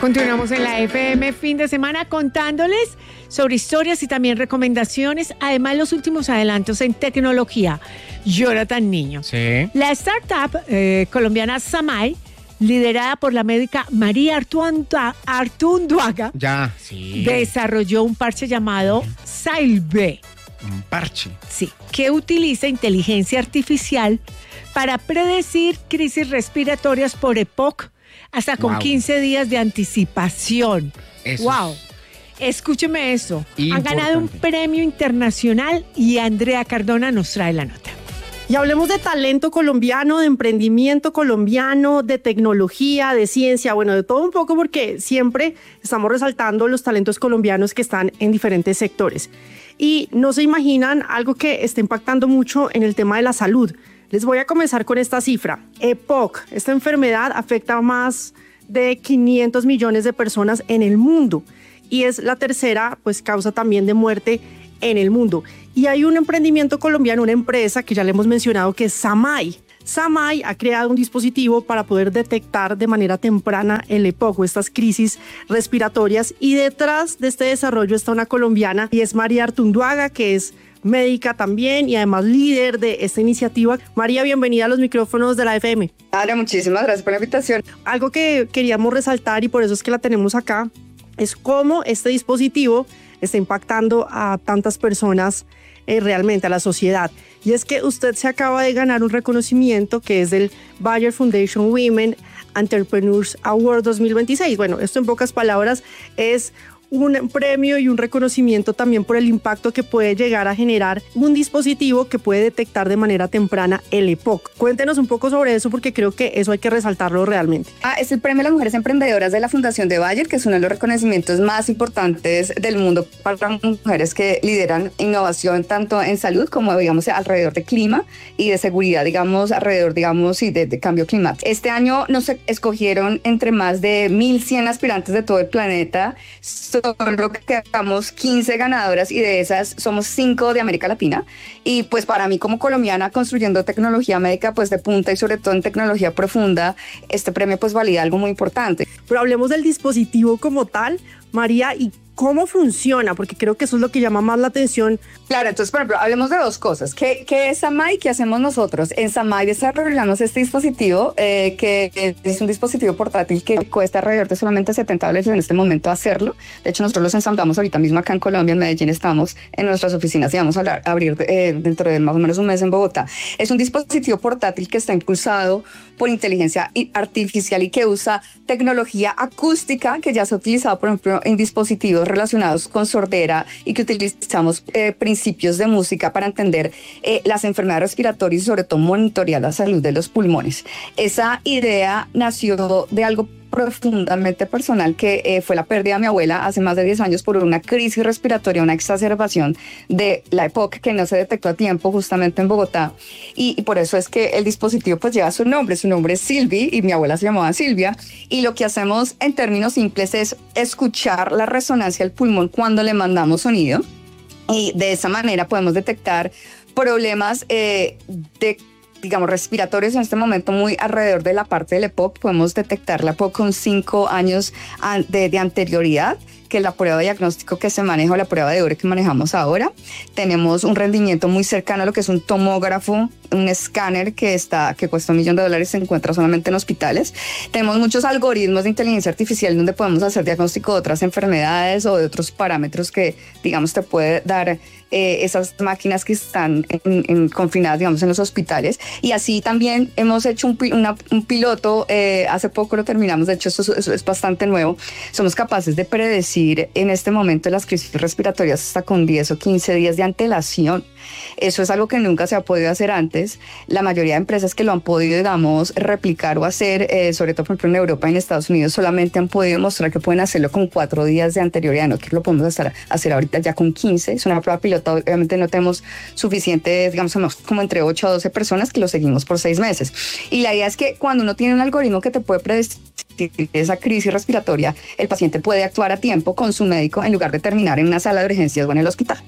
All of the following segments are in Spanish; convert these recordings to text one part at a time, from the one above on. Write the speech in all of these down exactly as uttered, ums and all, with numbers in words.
Continuamos en la F M fin de semana contándoles sobre historias y también recomendaciones, además los últimos adelantos en tecnología. Jonathan Niño. Sí. La startup eh, colombiana Samay, liderada por la médica María Artuanda, Artunduaga, Ya, sí. desarrolló un parche llamado Salve. Un parche. Sí, que utiliza inteligencia artificial para predecir crisis respiratorias por E P O C hasta con Wow. quince días de anticipación. Eso Wow. es Escúcheme eso. Han importante. ganado un premio internacional y Andrea Cardona nos trae la nota. Y hablemos de talento colombiano, de emprendimiento colombiano, de tecnología, de ciencia, bueno, de todo un poco, porque siempre estamos resaltando los talentos colombianos que están en diferentes sectores. Y no se imaginan algo que está impactando mucho en el tema de la salud. Les voy a comenzar con esta cifra. E P O C, esta enfermedad afecta a más de quinientos millones de personas en el mundo y es la tercera pues, causa también de muerte en el mundo. Y hay un emprendimiento colombiano, una empresa que ya le hemos mencionado, que es Samay. Samay ha creado un dispositivo para poder detectar de manera temprana el E P O C o estas crisis respiratorias, y detrás de este desarrollo está una colombiana y es María Artunduaga, que es médica también y además líder de esta iniciativa. María, bienvenida a los micrófonos de la F M. Ana, muchísimas gracias por la invitación. Algo que queríamos resaltar y por eso es que la tenemos acá es cómo este dispositivo está impactando a tantas personas eh, realmente, a la sociedad. Y es que usted se acaba de ganar un reconocimiento que es del Bayer Foundation Women Entrepreneurs Award dos mil veintiséis. Bueno, esto en pocas palabras es un premio y un reconocimiento también por el impacto que puede llegar a generar un dispositivo que puede detectar de manera temprana el E P O C. Cuéntenos un poco sobre eso, porque creo que eso hay que resaltarlo realmente. Ah, es el premio a las mujeres emprendedoras de la Fundación de Bayer, que es uno de los reconocimientos más importantes del mundo para mujeres que lideran innovación tanto en salud como, digamos, alrededor de clima y de seguridad, digamos, alrededor, digamos, y de, de cambio climático. Este año nos escogieron entre más de mil cien aspirantes de todo el planeta. Solo quedamos quince ganadoras y de esas somos cinco de América Latina. Y pues para mí como colombiana construyendo tecnología médica pues de punta y sobre todo en tecnología profunda, este premio pues valida algo muy importante. Pero hablemos del dispositivo como tal, María, y cómo funciona, porque creo que eso es lo que llama más la atención. Claro, entonces, por ejemplo, hablemos de dos cosas. ¿Qué, qué es Samay? ¿Qué hacemos nosotros? En Samay desarrollamos este dispositivo, eh, que es un dispositivo portátil que cuesta alrededor de solamente setenta dólares en este momento hacerlo. De hecho, nosotros los ensamblamos ahorita mismo acá en Colombia, en Medellín, estamos en nuestras oficinas y vamos a abrir eh, dentro de más o menos un mes en Bogotá. Es un dispositivo portátil que está impulsado por inteligencia artificial y que usa tecnología acústica que ya se ha utilizado, por ejemplo, en dispositivos relacionados con sordera y que utilizamos eh, principios de música para entender eh, las enfermedades respiratorias y sobre todo monitorear la salud de los pulmones. Esa idea nació de algo profundamente personal que eh, fue la pérdida de mi abuela hace más de diez años por una crisis respiratoria, una exacerbación de la E P O C que no se detectó a tiempo justamente en Bogotá, y, y por eso es que el dispositivo pues lleva su nombre, su nombre es Silvi y mi abuela se llamaba Silvia, y lo que hacemos en términos simples es escuchar la resonancia del pulmón cuando le mandamos sonido, y de esa manera podemos detectar problemas eh, de digamos, respiratorios en este momento muy alrededor de la parte del E P O C. Podemos detectar la E P O C con cinco años de, de anterioridad, que es la prueba de diagnóstico que se maneja, o la prueba de Ure que manejamos ahora. Tenemos un rendimiento muy cercano a lo que es un tomógrafo, un escáner que, está, que cuesta un millón de dólares, se encuentra solamente en hospitales. Tenemos muchos algoritmos de inteligencia artificial donde podemos hacer diagnóstico de otras enfermedades o de otros parámetros que, digamos, te puede dar eh, esas máquinas que están en, en, confinadas, digamos, en los hospitales. Y así también hemos hecho un, una, un piloto, eh, hace poco lo terminamos, de hecho eso, eso es bastante nuevo. Somos capaces de predecir en este momento las crisis respiratorias hasta con diez o quince días de antelación. Eso es algo que nunca se ha podido hacer antes. La mayoría de empresas que lo han podido, digamos, replicar o hacer, eh, sobre todo por ejemplo en Europa y en Estados Unidos, solamente han podido mostrar que pueden hacerlo con cuatro días de anterioridad. Nosotros lo podemos hacer, hacer ahorita ya con quince. Es una prueba piloto. Obviamente no tenemos suficiente, digamos, como entre ocho a doce personas que lo seguimos por seis meses. Y la idea es que cuando uno tiene un algoritmo que te puede predecir esa crisis respiratoria, el paciente puede actuar a tiempo con su médico en lugar de terminar en una sala de urgencias o en el hospital.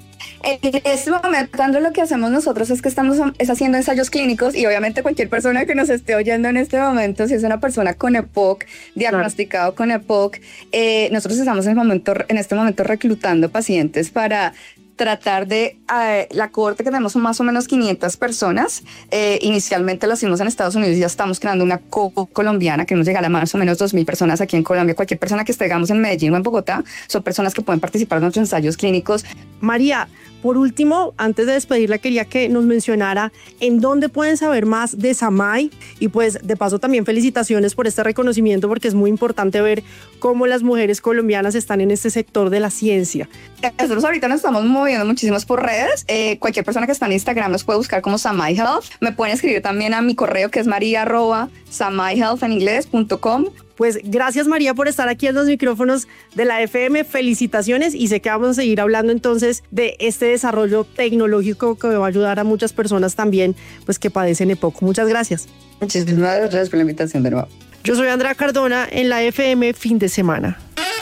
En este momento, André, lo que hacemos nosotros es que estamos es haciendo ensayos clínicos y obviamente cualquier persona que nos esté oyendo en este momento, si es una persona con E P O C, diagnosticado con E P O C, eh, nosotros estamos en, el momento, en este momento reclutando pacientes para tratar de, eh, la cohorte que tenemos son más o menos quinientas personas, eh, inicialmente lo hicimos en Estados Unidos y ya estamos creando una co colombiana que nos llegará a más o menos dos mil personas aquí en Colombia. Cualquier persona que esté, digamos, en Medellín o en Bogotá, son personas que pueden participar en nuestros ensayos clínicos. María, por último, antes de despedirla, quería que nos mencionara en dónde pueden saber más de Samay y pues de paso también felicitaciones por este reconocimiento porque es muy importante ver cómo las mujeres colombianas están en este sector de la ciencia. Nosotros ahorita nos estamos moviendo muchísimos por redes. Eh, cualquier persona que está en Instagram nos puede buscar como Samay Health. Me pueden escribir también a mi correo que es maria arroba samayhealth en inglés punto com. Pues gracias, María, por estar aquí en los micrófonos de la F M. Felicitaciones y sé que vamos a seguir hablando entonces de este desarrollo tecnológico que va a ayudar a muchas personas también pues que padecen E P O C. Muchas gracias. Muchísimas gracias por la invitación de nuevo. Yo soy Andrea Cardona en la F M Fin de Semana.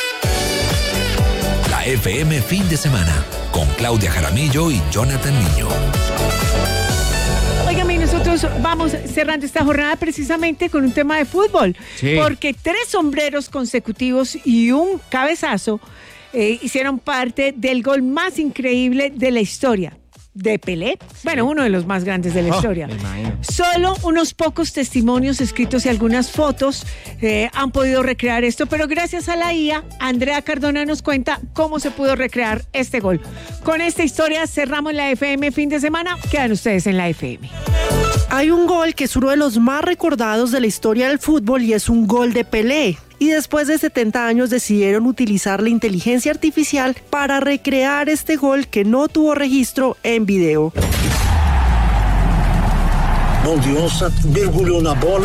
La F M Fin de Semana con Claudia Jaramillo y Jonathan Niño. Óigame, nosotros vamos cerrando esta jornada precisamente con un tema de fútbol, Sí. porque tres sombreros consecutivos y un cabezazo eh, hicieron parte del gol más increíble de la historia de Pelé. Bueno, uno de los más grandes de la Oh, historia. me imagino. Solo unos pocos testimonios escritos y algunas fotos eh, han podido recrear esto, pero gracias a la I A, Andrea Cardona nos cuenta cómo se pudo recrear este gol. Con esta historia cerramos la F M Fin de Semana. Quedan ustedes en la F M. Hay un gol que es uno de los más recordados de la historia del fútbol y es un gol de Pelé. Y después de setenta años decidieron utilizar la inteligencia artificial para recrear este gol que no tuvo registro en video. Mão de onça, mergulhou na bola,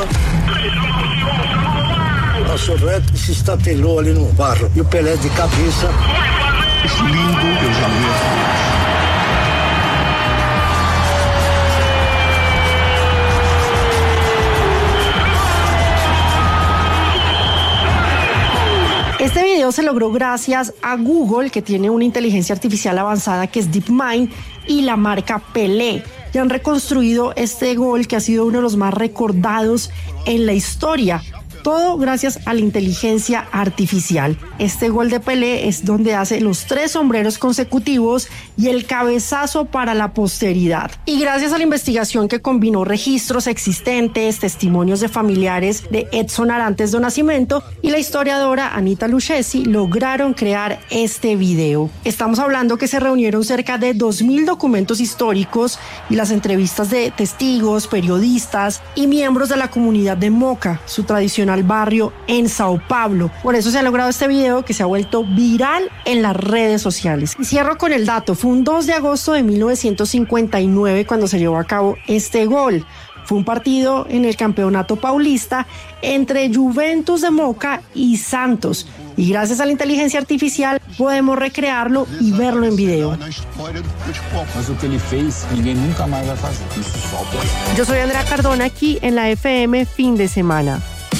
passou reto e se estatelou ali no barro. E o Pelé de cabeça. Lindo, eu já vi. Este video se logró gracias a Google, que tiene una inteligencia artificial avanzada que es DeepMind, y la marca Pelé, que han reconstruido este gol que ha sido uno de los más recordados en la historia. Todo gracias a la inteligencia artificial. Este gol de Pelé es donde hace los tres sombreros consecutivos y el cabezazo para la posteridad. Y gracias a la investigación que combinó registros existentes, testimonios de familiares de Edson Arantes do Nascimento y la historiadora Anita Lucchesi, lograron crear este video. Estamos hablando que se reunieron cerca de dos mil documentos históricos y las entrevistas de testigos, periodistas y miembros de la comunidad de Moca, su tradicional barrio en Sao Paulo. Por eso se ha logrado este video que se ha vuelto viral en las redes sociales. Y cierro con el dato, fue un dos de agosto de mil novecientos cincuenta y nueve cuando se llevó a cabo este gol. Fue un partido en el campeonato paulista entre Juventus de Moca y Santos. Y gracias a la inteligencia artificial podemos recrearlo y verlo en video. Mas o que ele fez, ninguém nunca mais vai fazer. Isso só o Pelé. Yo soy Andrea Cardona aquí en la F M Fin de Semana.